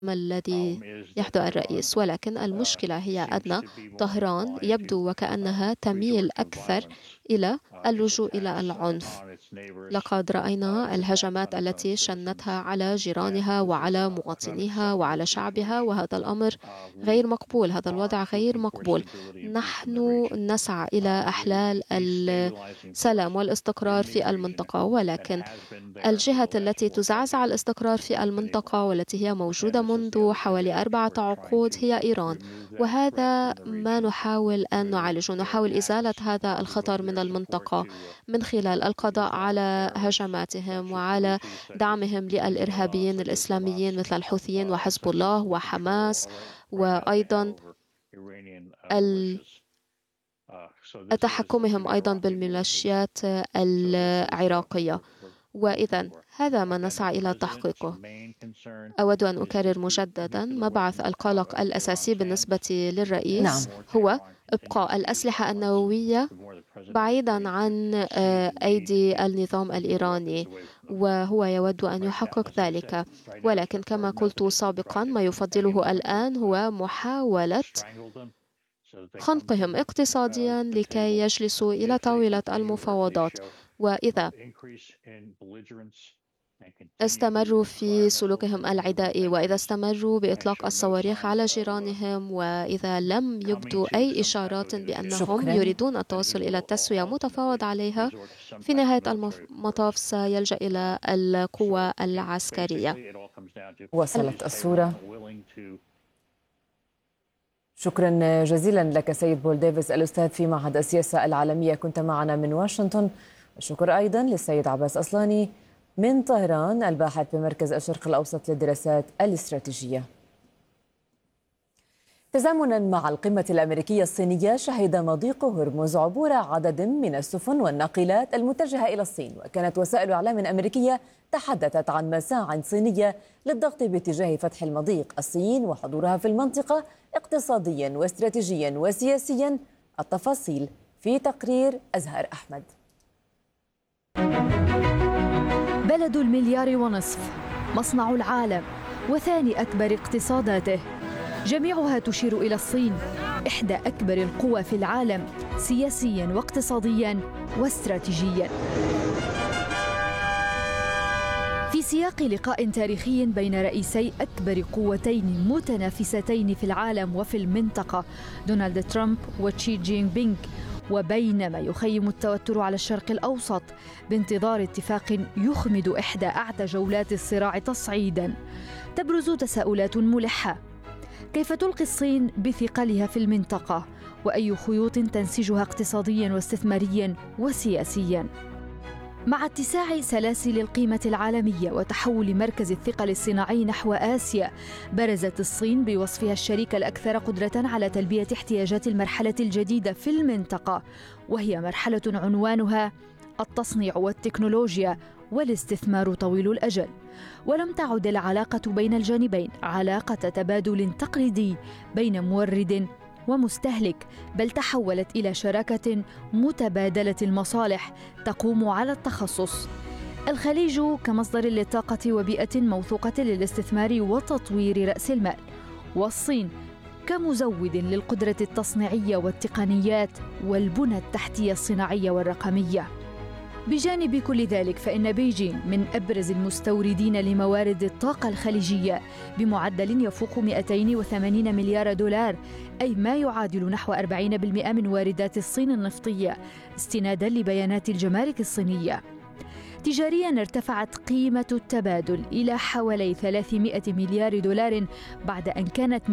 الذي يحدث الرئيس، ولكن المشكلة هي أن طهران يبدو وكأنها تميل أكثر إلى اللجوء إلى العنف. لقد رأينا الهجمات التي شنتها على جيرانها وعلى مواطنيها وعلى شعبها، وهذا الأمر غير مقبول، هذا الوضع غير مقبول. نحن نسعى إلى إحلال السلام والاستقرار في المنطقة، ولكن الجهة التي تزعزع الاستقرار في المنطقة والتي هي موجودة منذ حوالي 4 عقود هي إيران، وهذا ما نحاول أن نعالجه. نحاول إزالة هذا الخطر من المنطقة من خلال القضاء على هجماتهم وعلى دعمهم للإرهابيين الإسلاميين مثل الحوثيين وحزب الله وحماس، وأيضا تحكمهم أيضا بالميليشيات العراقية. وإذا هذا ما نسعى إلى تحقيقه. أود أن أكرر مجددا مبعث القلق الأساسي بالنسبة للرئيس هو إبقاء الأسلحة النووية بعيدا عن أيدي النظام الإيراني، وهو يود أن يحقق ذلك. ولكن كما قلت سابقا، ما يفضله الآن هو محاولة خنقهم اقتصاديا لكي يجلسوا إلى طاولة المفاوضات. وإذا استمروا في سلوكهم العدائي، وإذا استمروا بإطلاق الصواريخ على جيرانهم، وإذا لم يبدوا أي إشارات بأنهم يريدون التوصل إلى التسوية متفاوض عليها، في نهاية المطاف سيلجأ إلى القوى العسكرية. وصلت الصورة. شكرا جزيلا لك سيد بول ديفيس، الأستاذ في معهد السياسة العالمية، كنت معنا من واشنطن. الشكر أيضا للسيد عباس أصلاني من طهران، الباحث بمركز الشرق الأوسط للدراسات الاستراتيجية. تزامنا مع القمة الأمريكية الصينية، شهد مضيق هرمز عبور عدد من السفن والناقلات المتجهة إلى الصين، وكانت وسائل إعلام أمريكية تحدثت عن مساع صينية للضغط باتجاه فتح المضيق. الصين وحضورها في المنطقة اقتصاديا واستراتيجيا وسياسيا. التفاصيل في تقرير أزهر أحمد. بلد 1.5 مليار، مصنع العالم وثاني أكبر اقتصاداته، جميعها تشير إلى الصين، إحدى أكبر القوى في العالم سياسياً واقتصادياً واستراتيجياً. في سياق لقاء تاريخي بين رئيسي أكبر قوتين متنافستين في العالم وفي المنطقة، دونالد ترامب وشي جين بينغ، وبينما يخيم التوتر على الشرق الأوسط بانتظار اتفاق يخمد إحدى أعتى جولات الصراع تصعيداً، تبرز تساؤلات ملحة. كيف تلقي الصين بثقلها في المنطقة؟ وأي خيوط تنسجها اقتصادياً واستثمارياً وسياسياً؟ مع اتساع سلاسل القيمة العالمية وتحول مركز الثقل الصناعي نحو آسيا، برزت الصين بوصفها الشريك الأكثر قدرة على تلبية احتياجات المرحلة الجديدة في المنطقة، وهي مرحلة عنوانها التصنيع والتكنولوجيا والاستثمار طويل الأجل. ولم تعد العلاقة بين الجانبين علاقة تبادل تقليدي بين مورد ومستهلك، بل تحولت إلى شراكة متبادلة المصالح تقوم على التخصص. الخليج كمصدر للطاقة وبيئة موثوقة للاستثمار وتطوير رأس المال، والصين كمزود للقدرة التصنيعية والتقنيات والبنى التحتية الصناعية والرقمية. بجانب كل ذلك، فإن بيجين من أبرز المستوردين لموارد الطاقة الخليجية بمعدل يفوق 280 مليار دولار، أي ما يعادل نحو 40% من واردات الصين النفطية، استناداً لبيانات الجمارك الصينية. تجارياً ارتفعت قيمة التبادل إلى حوالي 300 مليار دولار بعد أن كانت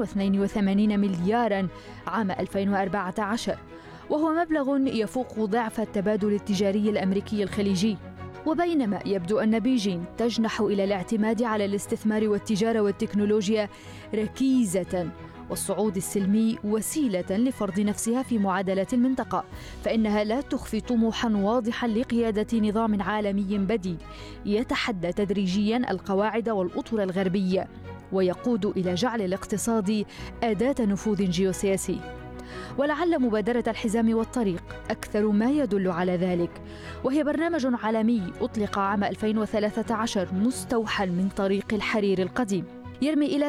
182 ملياراً عام 2014، وهو مبلغ يفوق ضعف التبادل التجاري الأمريكي الخليجي. وبينما يبدو أن بيجين تجنح إلى الاعتماد على الاستثمار والتجارة والتكنولوجيا ركيزة، والصعود السلمي وسيلة لفرض نفسها في معادلات المنطقة، فإنها لا تخفي طموحاً واضحاً لقيادة نظام عالمي بديل يتحدى تدريجياً القواعد والأطر الغربية، ويقود إلى جعل الاقتصاد أداة نفوذ جيوسياسي. ولعل مبادرة الحزام والطريق أكثر ما يدل على ذلك، وهي برنامج عالمي أطلق عام 2013 مستوحى من طريق الحرير القديم، يرمي إلى